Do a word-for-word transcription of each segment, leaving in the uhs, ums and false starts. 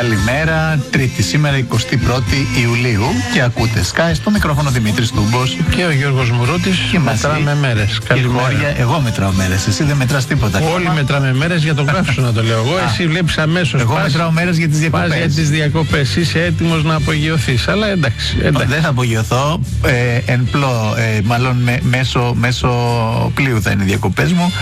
Καλημέρα, Τρίτη σήμερα εικοστή πρώτη Ιουλίου και ακούτε Sky, στο μικρόφωνο Δημήτρης Τούμπος και ο Γιώργος Μουρούτης και μετράμε μέρες. Καλημέρα. Εγώ μετράω μέρες, εσύ δεν μετράς τίποτα. Όλοι μετράμε μέρες για τον Καύσωνα, το λέω εγώ. Εσύ βλέπεις αμέσως. Εγώ πας, μετράω μέρες για τις διακοπές. Πας για τις διακοπές, είσαι έτοιμος να απογειωθείς. Αλλά εντάξει. εντάξει. Δεν θα απογειωθώ. Ε, εν πλώ, ε, μάλλον με, μέσω, μέσω πλοίου θα είναι οι διακοπές μου.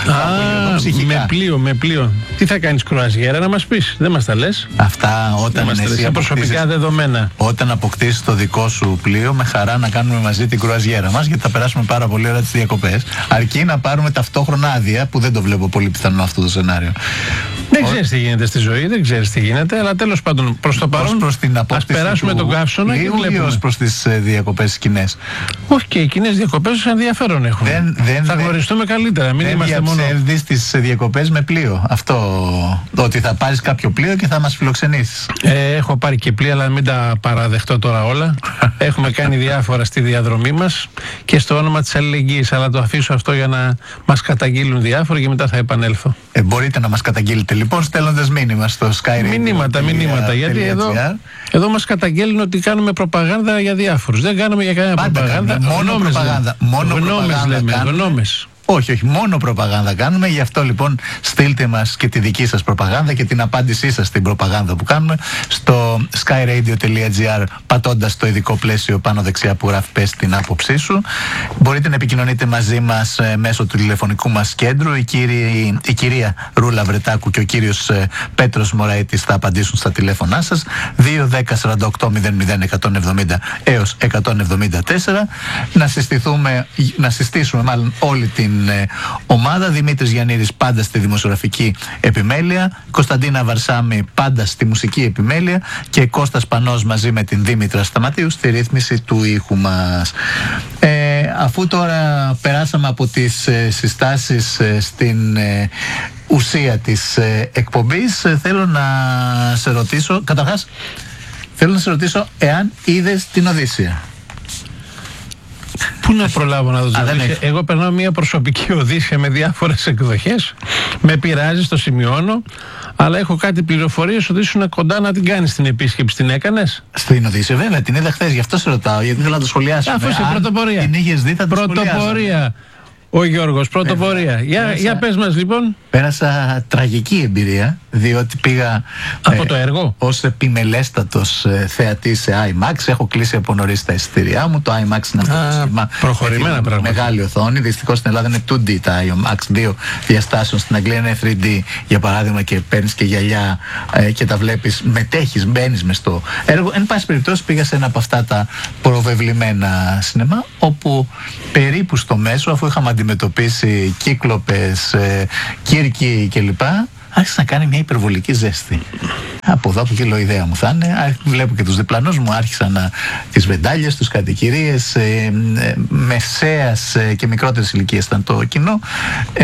Α, με πλοίο, με πλοίο. Τι θα κάνεις, κρουαζιέρα, να μας πεις? Δεν μας τα λες. Αυτά όταν είναι εσύ προσωπικά δεδομένα. Όταν αποκτήσεις το δικό σου πλοίο, με χαρά να κάνουμε μαζί την κρουαζιέρα μας, γιατί θα περάσουμε πάρα πολύ ωραία τις διακοπές. Αρκεί να πάρουμε ταυτόχρονα άδεια, που δεν το βλέπω πολύ πιθανό αυτό το σενάριο. Δεν ξέρεις τι γίνεται στη ζωή, δεν ξέρεις τι γίνεται, αλλά τέλος πάντων προς το παρόν προς την ας περάσουμε τον Καύσωνα και βλέπουμε. Ως προς τις ε, διακοπές κοινές. Όχι, και οι κοινές διακοπές ενδιαφέρον έχουν. Δεν, δεν, θα γνωριστούμε καλύτερα, μην δεν είμαστε μόνο. Δεν διαψεύδεις τις διακοπές με πλοίο. Αυτό, ότι θα πάρεις κάποιο πλοίο και θα μας φιλοξενήσεις. Ε, έχω πάρει και πλοία, αλλά μην τα παραδεχτώ τώρα όλα. Έχουμε κάνει διάφορα στη διαδρομή μας και στο όνομα της αλληλεγγύης, αλλά το αφήσω αυτό για να μας καταγγείλουν διάφοροι και μετά θα επανέλθω. Ε, μπορείτε να μας καταγγείλετε λοιπόν στέλνοντας μήνυμα στο Sky. Μηνύματα, μηνύματα. Γιατί εδώ, εδώ μας καταγγέλνουν ότι κάνουμε προπαγάνδα για διάφορους. Δεν κάνουμε για κανένα Πάντα προπαγάνδα. Κάνουμε, μόνο γνώμες, προπαγάνδα. Μόνο γνώμες προπαγάνδα λέμε. κάνουμε. Γνώμες. Όχι, όχι, μόνο προπαγάνδα κάνουμε. Γι' αυτό λοιπόν στείλτε μας και τη δική σας προπαγάνδα και την απάντησή σας στην προπαγάνδα που κάνουμε στο skyradio τελεία gr, πατώντας το ειδικό πλαίσιο πάνω δεξιά που γράφει «Πες την άποψή σου». Μπορείτε να επικοινωνείτε μαζί μας ε, μέσω του τηλεφωνικού μας κέντρου. Η, κύριη, η κυρία Ρούλα Βρετάκου και ο κύριος ε, Πέτρος Μωραήτης θα απαντήσουν στα τηλέφωνά σας. δύο δέκα σαράντα οκτώ μηδέν μηδέν εκατόν εβδομήντα έως εκατόν εβδομήντα τέσσερα. Να συστηθούμε, να συστήσουμε μάλλον όλη την ομάδα. Δημήτρης Γιαννίδης πάντα στη δημοσιογραφική επιμέλεια, Κωνσταντίνα Βαρσάμι πάντα στη μουσική επιμέλεια και Κώστας Πανός μαζί με την Δήμητρα Σταματίου στη ρύθμιση του ήχου μας. Ε, αφού τώρα περάσαμε από τις ε, συστάσεις ε, στην ε, ουσία της ε, εκπομπής, ε, θέλω να σε ρωτήσω, καταρχάς θέλω να σε ρωτήσω εάν είδες την Οδύσσεια. Πού να προλάβω να δω την Οδύσσεια? Εγώ περνάω μια προσωπική Οδύσσεια με διάφορες εκδοχές. Με πειράζει, το σημειώνω. Αλλά έχω κάτι πληροφορίες ότι ήσουν κοντά να την κάνεις την επίσκεψη. Την έκανες? Στην Οδύσσεια, βέβαια, την είδα χθες. Γι' αυτό σε ρωτάω, γιατί θέλω να το σχολιάσω. Αφού είσαι πρωτοπορία. Την είχες δει, θα το πρωτοπορία. Ο Γιώργος, πρωτοπορία. Ε, για, πέρασα, για πες μας λοιπόν. Πέρασα τραγική εμπειρία, διότι πήγα από ε, το έργο ως επιμελέστατος ε, θεατής σε άι μαξ. Έχω κλείσει από νωρίς τα εισιτήριά μου. Το άι μαξ είναι αυτό το σχήμα. Προχωρημένα πράγματα. Μεγάλη οθόνη. Δυστυχώς στην Ελλάδα είναι two ντι τα άι μαξ, δύο διαστάσεων. Στην Αγγλία είναι θρι ντι για παράδειγμα και παίρνεις και γυαλιά ε, και τα βλέπεις, μετέχεις, μπαίνεις μες στο έργο. Εν πάση περιπτώσει πήγα σε ένα από αυτά τα προβεβλημένα σινεμά, όπου περίπου στο μέσο, αφού είχαμε αντιμετωπίσει κύκλοπες, ε, Κύρκη κλπ, άρχισε να κάνει μια υπερβολική ζέστη. Από εδώ, από εκεί λέω, ιδέα μου θα είναι. Βλέπω και τους διπλανούς μου, άρχισαν να, τις βεντάλιες, τους κατοικηρίες, ε, ε, μεσαίας ε, και μικρότερης ηλικίας ήταν το κοινό. Ε,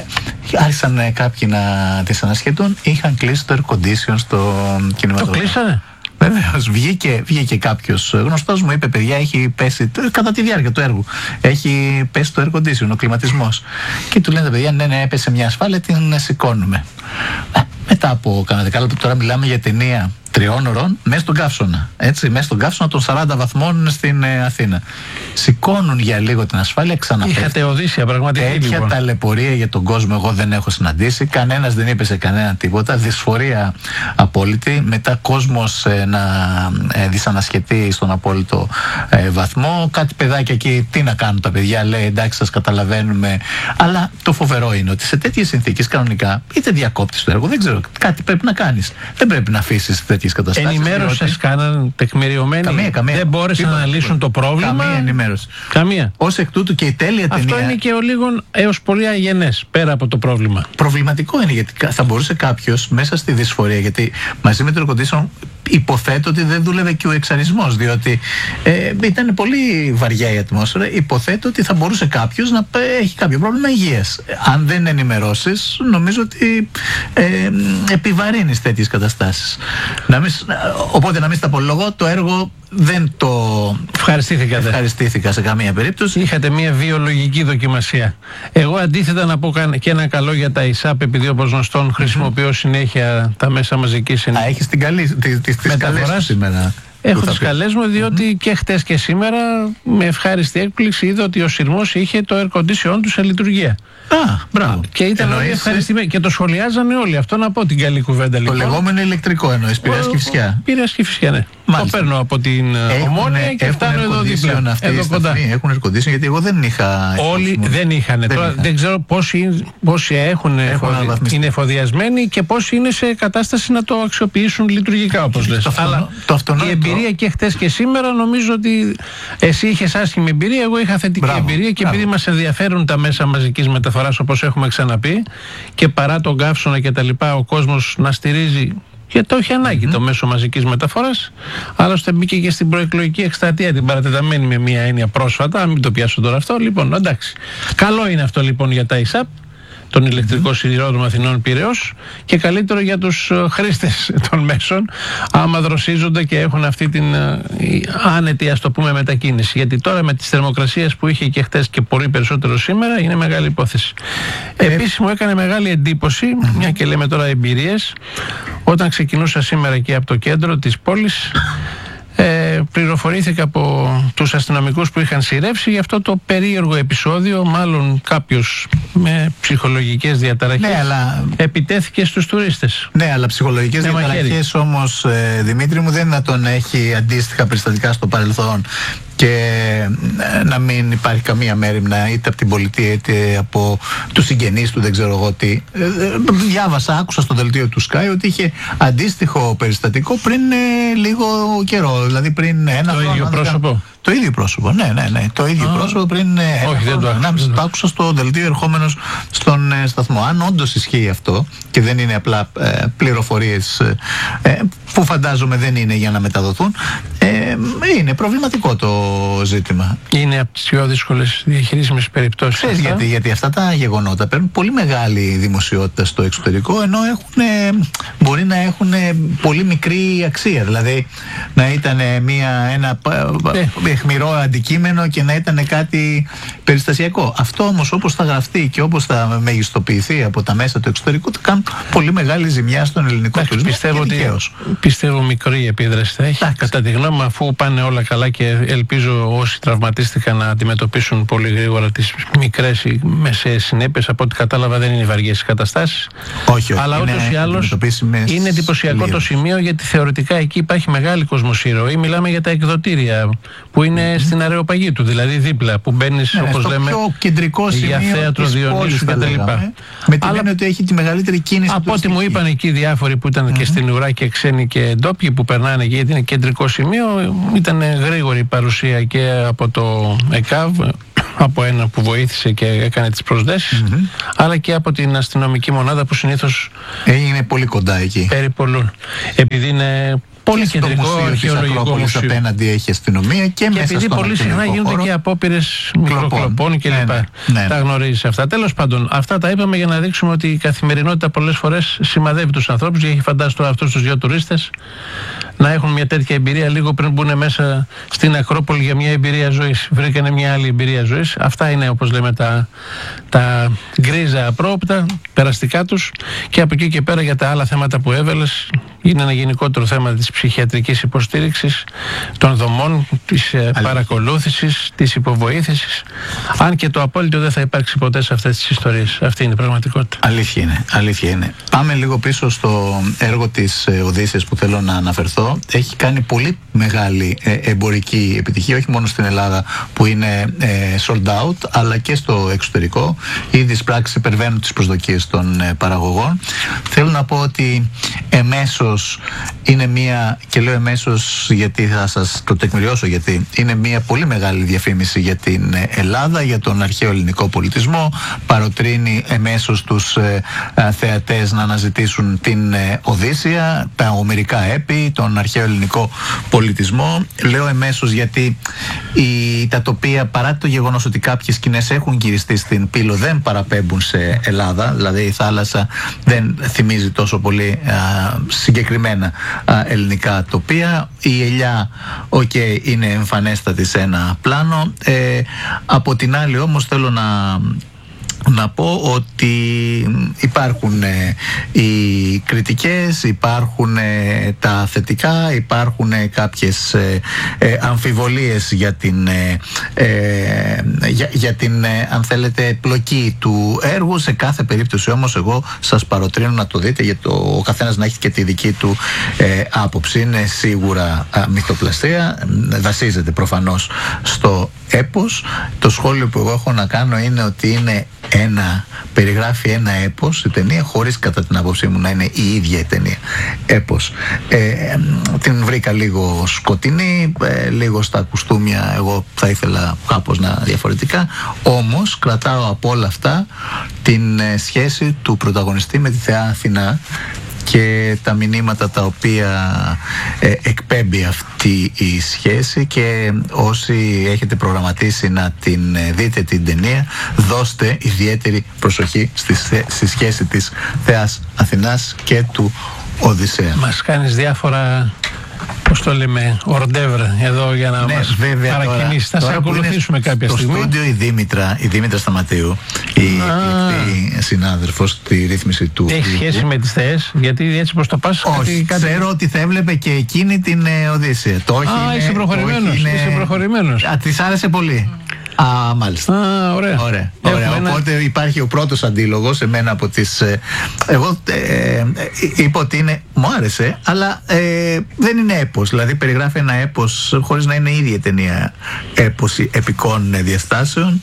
άρχισαν ε, κάποιοι να τις ανασχετούν. Είχαν κλείσει το air condition στο κινηματογράφο. Το κλείσανε? Βεβαίως, βγήκε, βγήκε κάποιος γνωστός μου, είπε: παιδιά, έχει πέσει κατά τη διάρκεια του έργου. Έχει πέσει το air condition, ο κλιματισμός. Και του λένε τα παιδιά: ναι, ναι, έπεσε μια ασφάλεια, την σηκώνουμε. Ε, μετά από κάνα δεκάλεπτο, τώρα μιλάμε για ταινία τριών ωρών μέσα στον Καύσωνα. Έτσι, μέσα στον Καύσωνα των σαράντα βαθμών στην ε, Αθήνα. Σηκώνουν για λίγο την ασφάλεια, ξαναπέφτει. Είχατε Οδύσσεια, πραγματικά. Τέτοια λοιπόν ταλαιπωρία για τον κόσμο εγώ δεν έχω συναντήσει. Κανένας δεν είπε σε κανέναν τίποτα. Δυσφορία απόλυτη. Μετά κόσμος ε, να ε, δυσανασχετεί στον απόλυτο ε, βαθμό. Κάτι παιδάκια εκεί, τι να κάνουν τα παιδιά, λέει εντάξει, σας καταλαβαίνουμε. Αλλά το φοβερό είναι ότι σε τέτοιες συνθήκες κανονικά είτε διακόπτεις το έργο, δεν ξέρω, κάτι πρέπει να κάνεις. Δεν πρέπει να αφήσεις τέτοιες καταστάσεις. Ενημέρωσες διότι... κάναν τεκμηριωμένοι? Καμία, καμία. Δεν μπόρεσαν να λύσουν το πρόβλημα. Καμία ενημέρωση. Καμία. Ως εκ τούτου και η τέλεια ταινία. Αυτό είναι και ο λίγον έως πολύ αγενές πέρα από το πρόβλημα. Προβληματικό είναι, γιατί θα μπορούσε κάποιος μέσα στη δυσφορία, γιατί μαζί με το air condition υποθέτω ότι δεν δούλευε και ο εξαρισμός, διότι ε, ήταν πολύ βαριά η ατμόσφαιρα. Υποθέτω ότι θα μπορούσε κάποιος να έχει κάποιο πρόβλημα υγείας. Αν δεν ενημερώσεις, νομίζω ότι ε, επιβαρύνεις τέτοιες καταστάσεις. Να μην, οπότε να μην στα απολογώ, το έργο δεν το ευχαριστήθηκατε. ευχαριστήθηκα σε καμία περίπτωση. Είχατε μια βιολογική δοκιμασία. Εγώ αντίθετα να πω και ένα καλό για τα ΙΣΑΠ, επειδή όπως γνωστόν χρησιμοποιώ συνέχεια τα μέσα μαζικής ενημέρωσης. Α, έχεις την καλή, τις, τις καλές σου σήμερα. Έχω τις καλές μου, διότι mm-hmm. και χτες και σήμερα με ευχάριστη έκπληξη είδα ότι ο σειρμός είχε το air condition του σε λειτουργία. Α, μπράβο. Και ήταν όλοι ευχαριστημένοι και το σχολιάζανε όλοι. Αυτό να πω την καλή κουβέντα λοιπόν. Το λεγόμενο ηλεκτρικό εννοείς, Πειραιάς Κηφισιά. Πειραιάς Κηφισιά, ναι. Μάλιστα. Το παίρνω από την Ομόνια και φτάνω εδώ δίπλα. Εδώ κοντά. Έχουν air condition, γιατί εγώ δεν είχα. Όλοι δεν είχαν. Δεν, Τώρα, δεν ξέρω πόσοι, πόσοι έχουν, έχουν εφοδι... είναι εφοδιασμένοι και πόσοι είναι σε κατάσταση να το αξιοποιήσουν λειτουργικά, όπως λες. Αλλά η εμπειρία και χτες και σήμερα, νομίζω ότι εσύ είχες άσχημη εμπειρία, εγώ είχα θετική μπράβο, εμπειρία και μπράβο. Επειδή μας ενδιαφέρουν τα μέσα μαζικής μεταφοράς, όπως έχουμε ξαναπεί, και παρά τον καύσωνα και τα λοιπά, ο κόσμος να στηρίζει. Και το έχει ανάγκη mm-hmm. το μέσο μαζικής μεταφοράς. Άλλωστε μπήκε και στην προεκλογική εκστρατεία την παρατεταμένη με μία έννοια πρόσφατα. Αν μην το πιάσω τώρα αυτό. Λοιπόν, εντάξει. Καλό είναι αυτό λοιπόν για τα ΙΣΑΠ, τον ηλεκτρικό mm-hmm. σιδηρόδρομο Αθηνών Πειραιώς, και καλύτερο για τους uh, χρήστες των μέσων, άμα δροσίζονται και έχουν αυτή την uh, άνετη, ας το πούμε, μετακίνηση. Γιατί τώρα με τις θερμοκρασίες που είχε και χτες και πολύ περισσότερο σήμερα, είναι μεγάλη υπόθεση. Ε, Επίσης μου έκανε μεγάλη εντύπωση, mm-hmm. μια και λέμε τώρα εμπειρίες, όταν ξεκινούσα σήμερα και από το κέντρο της πόλης, Ε, πληροφορήθηκα από τους αστυνομικούς που είχαν σειρεύσει για αυτό το περίεργο επεισόδιο. Μάλλον κάποιος με ψυχολογικές διαταραχές ναι, αλλά... επιτέθηκε στους τουρίστες. Ναι, αλλά ψυχολογικές με διαταραχές μαχαίρι. Όμως ε, Δημήτρη μου, δεν είναι να τον έχει αντίστοιχα περιστατικά στο παρελθόν και ε, να μην υπάρχει καμία μέριμνα είτε από την πολιτεία είτε από τους συγγενείς του, δεν ξέρω εγώ τι. Ε, ε, διάβασα, άκουσα στο δελτίο του Sky ότι είχε αντίστοιχο περιστατικό πριν ε, λίγο καιρό. Δηλαδή πριν ένα το χρόνο. ίδιο πρόσωπο. Είχα... Το ίδιο πρόσωπο, ναι, ναι, ναι. Το ίδιο Α, πρόσωπο πριν ένα όχι, χρόνο. Δεν το, το άκουσα στο δελτίο ερχόμενος στον ε, σταθμό. Αν όντως ισχύει αυτό και δεν είναι απλά ε, πληροφορίες ε, που φαντάζομαι δεν είναι για να μεταδοθούν, ε, είναι προβληματικό το ζήτημα. Είναι από τις πιο δύσκολες διαχειρίσιμες περιπτώσεις. Ξέρεις γιατί, γιατί αυτά τα γεγονότα παίρνουν πολύ μεγάλη δημοσιότητα στο εξωτερικό, ενώ έχουν, μπορεί να έχουν πολύ μικρή αξία. Δηλαδή να ήταν μια, ένα ε. αιχμηρό αντικείμενο και να ήταν κάτι περιστασιακό. Αυτό όμως όπως θα γραφτεί και όπως θα μεγιστοποιηθεί από τα μέσα του εξωτερικού, θα κάνουν πολύ μεγάλη ζημιά στον ελληνικό τουρισμό. Πιστεύω ότι πιστεύω μικρή επίδραση θα έχει. Άξι. Κατά τη γνώμη μου, αφού πάνε όλα καλά και ελπίζω όσοι τραυματίστηκαν να αντιμετωπίσουν πολύ γρήγορα τις μικρές ή μεσαίες συνέπειες. Από ό,τι κατάλαβα δεν είναι βαριές οι καταστάσεις. Όχι, όχι. Αλλά ούτως ή άλλως είναι εντυπωσιακό το σημείο, γιατί θεωρητικά εκεί υπάρχει μεγάλη κοσμοσυρωή. Μιλάμε για τα εκδοτήρια που είναι mm-hmm. στην Αρεοπαγίτου, δηλαδή δίπλα, που μπαίνεις ναι, όπως λέμε πιο κεντρικό για θέατρο Διονύσου κτλ. Με την έννοια ότι έχει τη μεγαλύτερη κίνηση. Από ό,τι μου είπαν εκεί διάφοροι που ήταν mm-hmm. και στην ουρά και ξένοι και ντόπιοι που περνάνε εκεί, γιατί είναι κεντρικό σημείο, ήταν γρήγορη η παρουσία και από το ΕΚΑΒ, από ένα που βοήθησε και έκανε τις προσδέσεις, mm-hmm. αλλά και από την αστυνομική μονάδα που συνήθως είναι πολύ κοντά εκεί. Περιπολούν. Επειδή είναι πολύ και κεντρικό αρχαιολογικό μουσείο. Απέναντι έχει αστυνομία και, και μέσα στον επειδή πολύ συχνά γίνονται χώρο, και απόπειρες μικροκλοπών κλπ. Ναι, ναι, ναι. Τα γνωρίζεις αυτά. Τέλος πάντων, αυτά τα είπαμε για να δείξουμε ότι η καθημερινότητα πολλές φορές σημαδεύει τους ανθρώπους, και έχει φαντάσει τώρα αυτούς τους δύο τουρίστες να έχουν μια τέτοια εμπειρία λίγο πριν μπουν μέσα στην Ακρόπολη για μια εμπειρία ζωής. Βρήκανε μια άλλη εμπειρία ζωής. Αυτά είναι, όπως λέμε, τα, τα γκρίζα απρόοπτα, περαστικά τους. Και από εκεί και πέρα για τα άλλα θέματα που έβαλες, είναι ένα γενικότερο θέμα της ψυχιατρικής υποστήριξης, των δομών, της ε, παρακολούθησης, της υποβοήθησης. Αν και το απόλυτο δεν θα υπάρξει ποτέ σε αυτές τις ιστορίες. Αυτή είναι η πραγματικότητα. Αλήθεια είναι, αλήθεια είναι. Πάμε λίγο πίσω στο έργο της ε, Οδύσσειας που θέλω να αναφερθώ. Έχει κάνει πολύ μεγάλη ε, εμπορική επιτυχία, όχι μόνο στην Ελλάδα που είναι ε, sold out, αλλά και στο εξωτερικό. Ήδη στις πράξεις υπερβαίνουν τις προσδοκίες των ε, παραγωγών. Θέλω να πω ότι εμέσως είναι μία, και λέω εμέσως γιατί θα σας το τεκμηριώσω, γιατί είναι μία πολύ μεγάλη διαφήμιση για την Ελλάδα, για τον αρχαίο ελληνικό πολιτισμό. Παροτρύνει εμέσως τους ε, ε, θεατές να αναζητήσουν την ε, Οδύσσεια, τα ομηρικά έπι, τον αρχαίο ελληνικό πολιτισμό. Λέω εμέσως γιατί η, τα τοπία, παρά το γεγονός ότι κάποιες σκηνές έχουν γυριστεί στην Πύλο, δεν παραπέμπουν σε Ελλάδα. Δηλαδή η θάλασσα δεν θυμίζει τόσο πολύ α, συγκεκριμένα συγκεκριμένα α, ελληνικά τοπία. Η ελιά, οκ, okay, είναι εμφανέστατη σε ένα πλάνο. Ε, από την άλλη όμως θέλω να να πω ότι υπάρχουν ε, οι κριτικές, υπάρχουν ε, τα θετικά, υπάρχουν ε, κάποιες ε, ε, αμφιβολίες για την, ε, ε, για, για την ε, αν θέλετε πλοκή του έργου. Σε κάθε περίπτωση όμως εγώ σας παροτρύνω να το δείτε, γιατί ο καθένας να έχει και τη δική του ε, άποψη. Είναι σίγουρα α, μυθοπλαστεία, βασίζεται προφανώς στο έπος. Το σχόλιο που εγώ έχω να κάνω είναι ότι είναι ένα, περιγράφει ένα έπος η ταινία, χωρίς κατά την άποψή μου να είναι η ίδια η ταινία έπος. Ε, την βρήκα λίγο σκοτεινή, ε, λίγο στα κουστούμια εγώ θα ήθελα κάπως να διαφορετικά, όμως κρατάω από όλα αυτά την ε, σχέση του πρωταγωνιστή με τη θεά Αθηνά και τα μηνύματα τα οποία ε, εκπέμπει αυτή η σχέση. Και όσοι έχετε προγραμματίσει να την ε, δείτε την ταινία, δώστε ιδιαίτερη προσοχή στη, στη σχέση της θεάς Αθηνάς και του Οδυσσέα. Μας κάνεις διάφορα, πώς το λέμε, ορντεύρ εδώ για να ναι, μας παρακινήσεις. Θα σε ακολουθήσουμε κάποια στο στιγμή. Στο στούντιο η Δήμητρα, η Δήμητρα Σταματίου, η εκλεκτή συνάδελφος στη ρύθμιση του. Έχει σχέση με τις θεές, γιατί έτσι πως το πας. Όχι, κάτι, ξέρω κάτι... ότι θα έβλεπε και εκείνη την ε, Οδύσσεια. Το όχι. Α, είναι, είσαι προχωρημένος. Είναι... Είσαι προχωρημένος. Α, της άρεσε πολύ. Α, μάλιστα. Α, ωραία. ωραία, ωραία. Οπότε ένα... υπάρχει ο πρώτος αντίλογος εμένα από τις... Ε, εγώ ε, ε, είπα ότι είναι, μου άρεσε, αλλά ε, δεν είναι έπος. Δηλαδή περιγράφει ένα έπος χωρίς να είναι η ίδια ταινία έπος επικών διαστάσεων.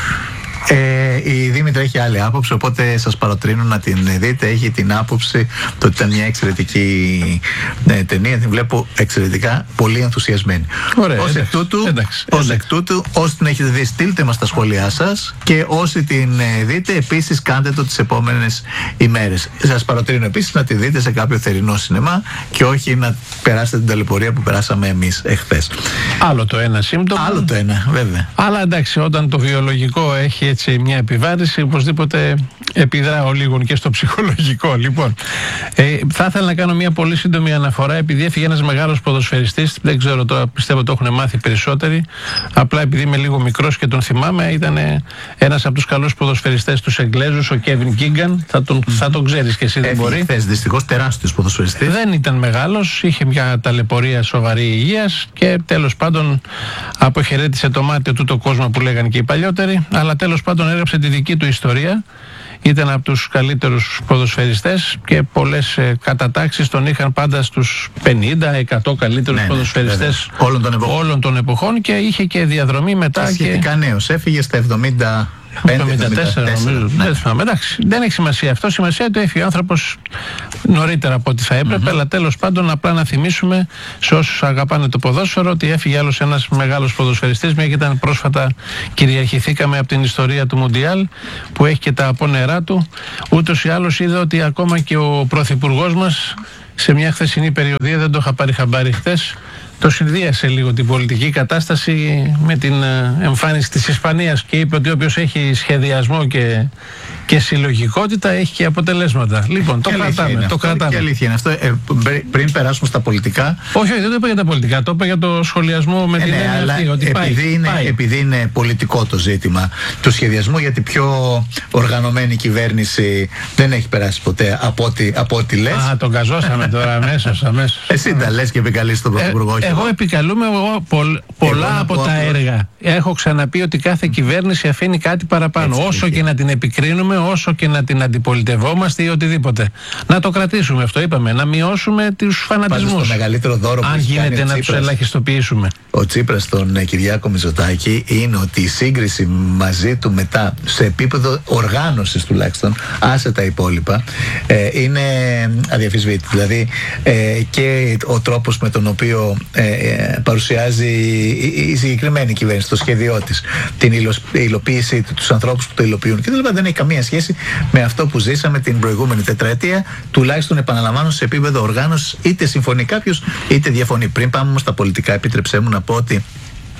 Ε, η Δήμητρα έχει άλλη άποψη, οπότε σας παροτρύνω να την δείτε. Έχει την άποψη το ότι ήταν μια εξαιρετική ε, ταινία. Την βλέπω εξαιρετικά πολύ ενθουσιασμένη. Ωραία, ως εκ τούτου, εντάξει, ως εκ τούτου, όσοι την έχετε δει, στείλτε μας τα σχόλιά σας, και όσοι την ε, δείτε, επίσης κάντε το τις επόμενες ημέρες. Σας παροτρύνω επίσης να τη δείτε σε κάποιο θερινό σινεμά και όχι να περάσετε την ταλαιπωρία που περάσαμε εμείς εχθές. Άλλο το ένα σύμπτωμα. Άλλο το ένα, βέβαια. Αλλά εντάξει, όταν το βιολογικό έχει έτσι μια επιβάρηση, οπωσδήποτε επιδράω λίγο και στο ψυχολογικό. Λοιπόν, ε, θα ήθελα να κάνω μια πολύ σύντομη αναφορά, επειδή έφυγε ένας μεγάλος ποδοσφαιριστής. Δεν ξέρω τώρα, πιστεύω το έχουν μάθει περισσότεροι. Απλά επειδή είμαι λίγο μικρός και τον θυμάμαι, ήταν ένας από τους καλούς ποδοσφαιριστές τους Εγγλέζους, ο Κέβιν Κίγκαν. Θα τον, mm. θα τον ξέρεις και εσύ, δεν μπορεί. Χθες δυστυχώς τεράστιος ποδοσφαιριστής. Δεν ήταν μεγάλος, είχε μια ταλαιπωρία σοβαρή υγείας και τέλος πάντων αποχαιρέτησε το μάτι του το κόσμο που λέγανε και οι παλιότεροι. Αλλά τέλος πάντων έγραψε τη δική του ιστορία. Ήταν από τους καλύτερους ποδοσφαιριστές και πολλές ε, κατατάξεις τον είχαν πάντα στους πενήντα εκατό καλύτερους ναι, ποδοσφαιριστές ναι, όλων, των εποχών. όλων των εποχών, και είχε και διαδρομή μετά. Και σχετικά και... νέος, έφυγε στα εβδομήντα. εβδομήντα τέσσερα νομίζω. Ναι. Δεν θυμάμαι. Εντάξει, δεν έχει σημασία αυτό. Σημασία του έφυγε ο άνθρωπος νωρίτερα από ό,τι θα έπρεπε. Mm-hmm. Αλλά τέλος πάντων, απλά να θυμίσουμε σε όσους αγαπάνε το ποδόσφαιρο ότι έφυγε άλλος ένας μεγάλος ποδοσφαιριστής. Μια και ήταν πρόσφατα, κυριαρχηθήκαμε από την ιστορία του Μουντιάλ, που έχει και τα απόνερά του. Ούτως ή άλλως είδα ότι ακόμα και ο πρωθυπουργός μας σε μια χθεσινή περιοδία, δεν το είχα πάρει χαμπάρι χθες, το συνδύασε λίγο την πολιτική κατάσταση με την εμφάνιση της Ισπανίας και είπε ότι όποιος έχει σχεδιασμό και, και συλλογικότητα έχει και αποτελέσματα. Λοιπόν, το κρατάμε. Το κρατάμε. Και αλήθεια είναι αυτό. Ε, πριν περάσουμε στα πολιτικά. Όχι, όχι, δεν το είπα για τα πολιτικά. Το είπα για το σχολιασμό με ε, την ναι, έννοια αυτή. Ότι επειδή, πάει, είναι, πάει. επειδή είναι πολιτικό το ζήτημα του σχεδιασμού, γιατί πιο οργανωμένη κυβέρνηση δεν έχει περάσει ποτέ από ό,τι, από ό,τι λες. Α, τον καζώσαμε τώρα αμέσως. αμέσως. Εσύ τα λες και επικαλείς τον Πρωθυπουργό. Ε, εγώ επικαλούμε εγώ, πολλ, πολλά εγώ από πω, τα έργα. Έχω ξαναπεί ότι κάθε κυβέρνηση αφήνει κάτι παραπάνω. Έτσι, όσο και να την επικρίνουμε, όσο και να την αντιπολιτευόμαστε ή οτιδήποτε. Να το κρατήσουμε αυτό, είπαμε. Να μειώσουμε τους φανατισμούς. Το μεγαλύτερο δώρο που αν γίνεται να τους ελαχιστοποιήσουμε. Ο Τσίπρας στον Κυριάκο Μητσοτάκη είναι ότι η σύγκριση μαζί του μετά, σε επίπεδο οργάνωσης τουλάχιστον, άσε τα υπόλοιπα, ε, είναι αδιαφυσβήτητη. Δηλαδή ε, και ο τρόπος με τον οποίο ε, παρουσιάζει η, η συγκεκριμένη κυβέρνηση, το σχέδιό της, την υλο, υλοποίησή του, τους ανθρώπους που το υλοποιούν και δεν έχει καμία σχέση με αυτό που ζήσαμε την προηγούμενη τετραετία, τουλάχιστον επαναλαμβάνω σε επίπεδο οργάνωσης, είτε συμφωνεί κάποιος είτε διαφωνεί. Πριν πάμε όμως στα πολιτικά, επιτρέψέ μου να πω ότι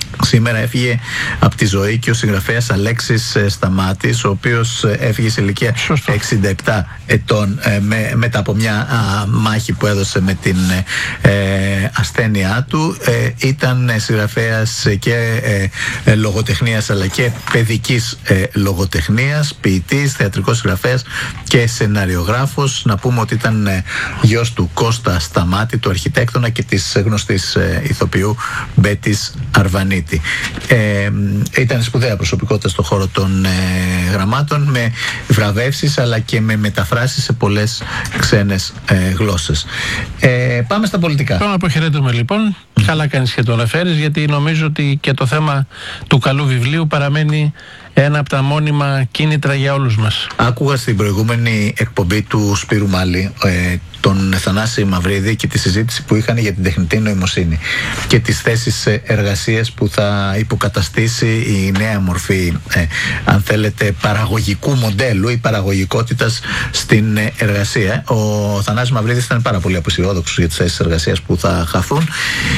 Σήμερα έφυγε από τη ζωή και ο συγγραφέας Αλέξης Σταμάτης, ο οποίος έφυγε σε ηλικία εξήντα επτά ετών ε, με, μετά από μια α, μάχη που έδωσε με την ε, ασθένειά του. Ε, ήταν συγγραφέας και ε, λογοτεχνίας αλλά και παιδικής ε, λογοτεχνίας, ποιητής, θεατρικός συγγραφέας και σεναριογράφος. Να πούμε ότι ήταν ε, γιος του Κώστα Σταμάτη, του αρχιτέκτονα, και της γνωστής ε, ηθοποιού Μπέτης Αρβανίτη. Ε, ήταν σπουδαία προσωπικότητα στον χώρο των ε, γραμμάτων, με βραβεύσεις αλλά και με μεταφράσεις σε πολλές ξένες ε, γλώσσες. Ε, πάμε στα πολιτικά. Πάμε να αποχαιρετούμε λοιπόν. Mm. Καλά κάνεις και το αναφέρεις, γιατί νομίζω ότι και το θέμα του καλού βιβλίου παραμένει ένα από τα μόνιμα κίνητρα για όλους μας. Άκουγα στην προηγούμενη εκπομπή του Σπύρου Μάλη ε, τον Θανάση Μαυρίδη και τη συζήτηση που είχαν για την τεχνητή νοημοσύνη και τις θέσεις εργασίας που θα υποκαταστήσει η νέα μορφή, ε, αν θέλετε, παραγωγικού μοντέλου ή παραγωγικότητας στην εργασία. Ο Θανάσης Μαυρίδης ήταν πάρα πολύ απεσιόδοξος για τις θέσεις εργασίας που θα χαθούν.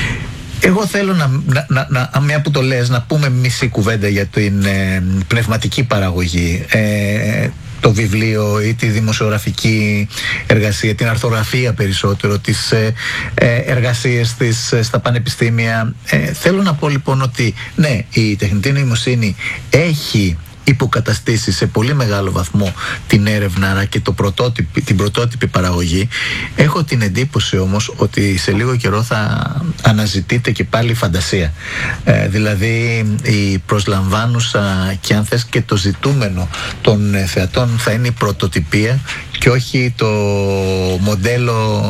Εγώ θέλω να, να, να, να, μια που το λες, να πούμε μισή κουβέντα για την ε, πνευματική παραγωγή, ε, το βιβλίο ή τη δημοσιογραφική εργασία, την αρθογραφία περισσότερο, τις ε, ε, εργασίες της ε, στα πανεπιστήμια. Ε, θέλω να πω λοιπόν ότι ναι, η τεχνητή νοημοσύνη έχει υποκαταστήσει σε πολύ μεγάλο βαθμό την έρευνα αλλά και το πρωτότυπη, την πρωτότυπη παραγωγή. Έχω την εντύπωση όμως ότι σε λίγο καιρό θα αναζητείται και πάλι η φαντασία. Ε, δηλαδή η προσλαμβάνουσα και αν θες και το ζητούμενο των θεατών θα είναι η πρωτοτυπία και όχι το μοντέλο.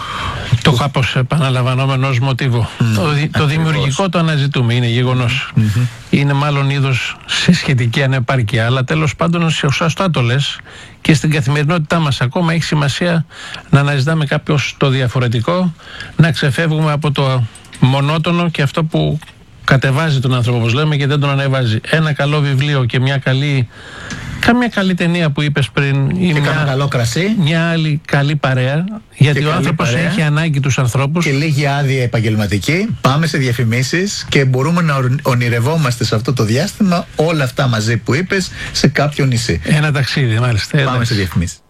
Το κάπως επαναλαμβανόμενο ως μοτίβο. Mm, το, το δημιουργικό το αναζητούμε, είναι γεγονός. Mm-hmm. Είναι μάλλον είδος σε σχετική ανεπάρκεια, αλλά τέλος πάντων σωστά το λες, και στην καθημερινότητά μας ακόμα έχει σημασία να αναζητάμε κάποιος το διαφορετικό, να ξεφεύγουμε από το μονότονο και αυτό που κατεβάζει τον άνθρωπο, όπως λέμε, και δεν τον ανεβάζει. Ένα καλό βιβλίο και μια καλή, καμιά καλή ταινία που είπες πριν, ή και μια, καλό κρασί, μια άλλη καλή παρέα, γιατί ο άνθρωπος παρέα, έχει ανάγκη τους ανθρώπους. Και λίγη άδεια επαγγελματική. Πάμε σε διαφημίσεις και μπορούμε να ονειρευόμαστε σε αυτό το διάστημα όλα αυτά μαζί που είπες σε κάποιο νησί. Ένα ταξίδι, μάλιστα. Πάμε σε διαφημίσεις.